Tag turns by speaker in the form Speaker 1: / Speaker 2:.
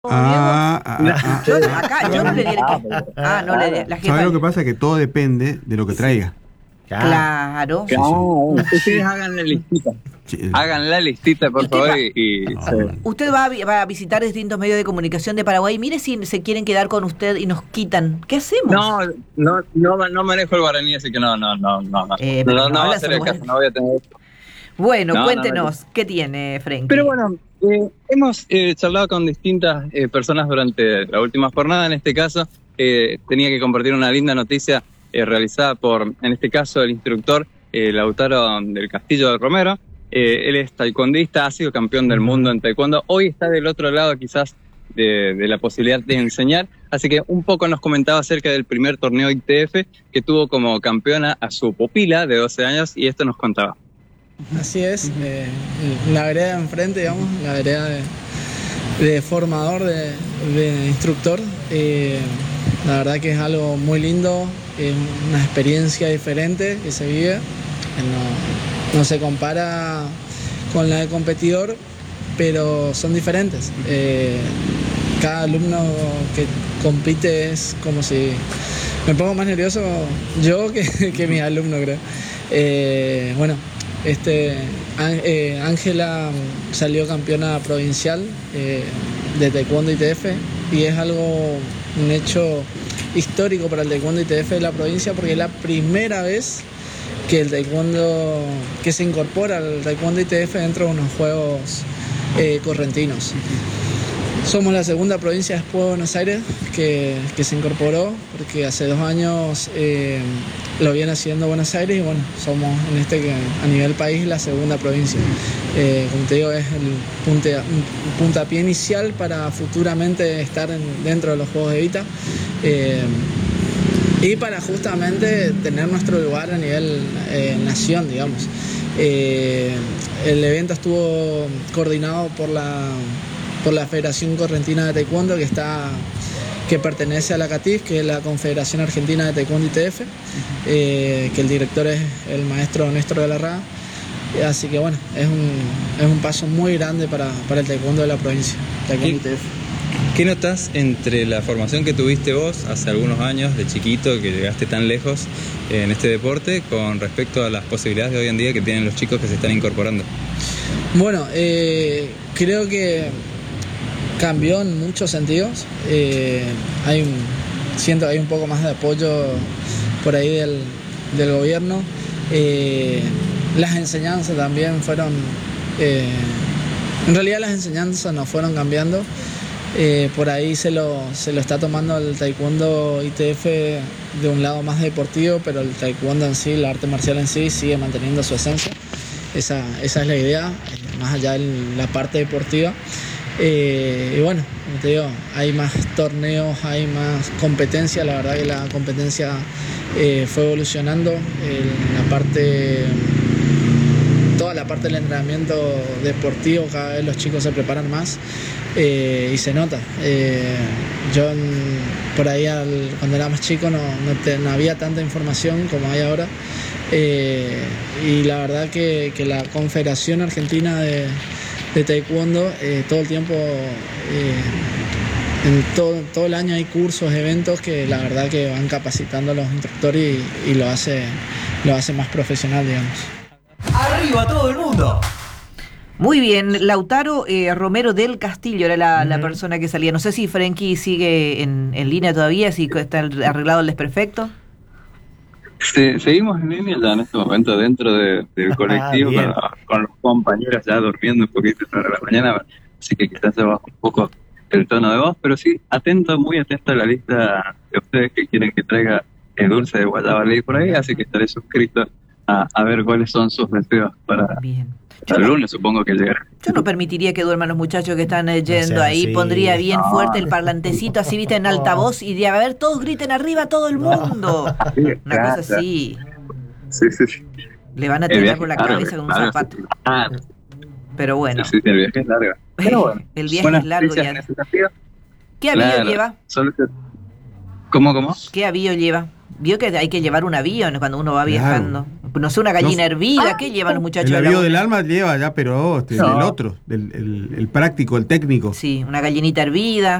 Speaker 1: Yo no le di el que. No le di. La
Speaker 2: ¿Sabes
Speaker 1: jefa.
Speaker 2: lo que pasa? Que todo depende de lo que traiga.
Speaker 1: Claro.
Speaker 3: Ustedes hagan la listita.
Speaker 2: Sí.
Speaker 3: Hagan la listita, por
Speaker 1: Usted
Speaker 3: favor.
Speaker 1: va-
Speaker 3: Sí.
Speaker 1: Usted va a visitar distintos medios de comunicación de Paraguay. Mire si se quieren quedar con usted y nos quitan. ¿Qué hacemos?
Speaker 3: No manejo el guaraní, así que no.
Speaker 1: Pero
Speaker 3: No
Speaker 1: no
Speaker 3: va a
Speaker 1: hablas
Speaker 3: ser el
Speaker 1: solo
Speaker 3: caso, no voy a tener esto.
Speaker 1: Bueno,
Speaker 3: No,
Speaker 1: cuéntenos, ¿qué tiene, Frenkie?
Speaker 3: Pero bueno, hemos charlado con distintas personas durante la última jornada. En este caso, tenía que compartir una linda noticia realizada por, en este caso, el instructor Lautaro del Castillo de Romero. Él es taekwondista, ha sido campeón del mundo en taekwondo. Hoy está del otro lado, quizás, de la posibilidad de enseñar. Así que un poco nos comentaba acerca del primer torneo ITF que tuvo como campeona a su pupila de 12 años, y esto nos contaba.
Speaker 4: Así es, la vereda de enfrente, digamos, la vereda de formador, de instructor. La verdad que es algo muy lindo, es una experiencia diferente que se vive. No se compara con la de competidor, pero son diferentes. Cada alumno que compite es como si... Me pongo más nervioso yo que mis alumnos, creo. Bueno, Ángela salió campeona provincial de taekwondo ITF, y es un hecho histórico para el taekwondo ITF de la provincia, porque es la primera vez que el taekwondo, que se incorpora al taekwondo ITF dentro de unos juegos correntinos. Somos la segunda provincia después de Buenos Aires que se incorporó, porque hace 2 años lo viene haciendo Buenos Aires, y bueno, somos a nivel país la segunda provincia. Como te digo, es el puntapié inicial para futuramente estar dentro de los Juegos de Vita, y para justamente tener nuestro lugar a nivel nación, digamos. El evento estuvo coordinado por la Federación Correntina de Taekwondo, que pertenece a la CATIF, que es la Confederación Argentina de Taekwondo ITF, que el director es el maestro Néstor de la Rada. Así que bueno, es un paso muy grande para el taekwondo de la provincia, taekwondo ITF.
Speaker 5: ¿Qué notas entre la formación que tuviste vos hace algunos años, de chiquito, que llegaste tan lejos en este deporte, con respecto a las posibilidades de hoy en día que tienen los chicos que se están incorporando?
Speaker 4: Bueno, creo que cambió en muchos sentidos. Siento que hay un poco más de apoyo por ahí del gobierno. Las enseñanzas también fueron... en realidad las enseñanzas no fueron cambiando. Por ahí se lo está tomando el taekwondo ITF de un lado más deportivo, pero el taekwondo en sí, el arte marcial en sí, sigue manteniendo su esencia. Esa es la idea, más allá de la parte deportiva. Y bueno, como te digo, hay más torneos, hay más competencia. La verdad que la competencia fue evolucionando. Toda la parte del entrenamiento deportivo, cada vez los chicos se preparan más, y se nota. Yo por ahí cuando era más chico no había tanta información como hay ahora, y la verdad que la Confederación Argentina de Taekwondo todo el tiempo, todo el año hay cursos, eventos que la verdad que van capacitando a los instructores y lo hace más profesional, digamos.
Speaker 6: ¡Arriba todo el mundo!
Speaker 1: Muy bien, Lautaro Romero del Castillo era la persona que salía. No sé si Frenkie sigue en línea todavía, si está arreglado el desperfecto.
Speaker 3: Seguimos en línea ya en este momento dentro del colectivo, con los compañeros ya durmiendo un poquito para la mañana, así que quizás se baja un poco el tono de voz, pero sí, muy atento a la lista de ustedes que quieren que traiga el dulce de guayaba ley por ahí, así que estaré suscrito a ver cuáles son sus deseos para el lunes, supongo que llegará.
Speaker 1: Yo no permitiría que duerman los muchachos que están yendo ahí. Sí, pondría bien fuerte el parlantecito, así viste, en altavoz, y de a ver, todos griten arriba, todo el mundo. Sí, una cosa así.
Speaker 3: Sí.
Speaker 1: Le van a tirar por la cabeza con un zapato. Pero bueno.
Speaker 3: Sí, el viaje es largo. Pero bueno,
Speaker 1: el viaje es largo ya. ¿Qué avío lleva?
Speaker 3: ¿Cómo?
Speaker 1: ¿Qué avío lleva? Vio que hay que llevar un avión cuando uno va viajando. No sé, una gallina hervida, ¿qué llevan los muchachos?
Speaker 2: El avión del alma lleva ya, pero el otro, el práctico, el técnico.
Speaker 1: Sí, una gallinita hervida.